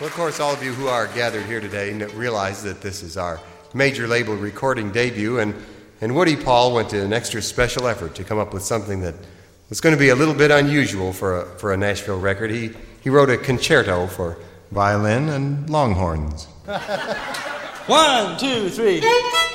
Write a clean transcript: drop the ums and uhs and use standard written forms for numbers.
Well, of course, all of you who are gathered here today realize that this is our major label recording debut, and Woody Paul went to an extra special effort to come up with something that was going to be a little bit unusual for a Nashville record. He wrote a concerto for violin and longhorns. 1, 2, 3.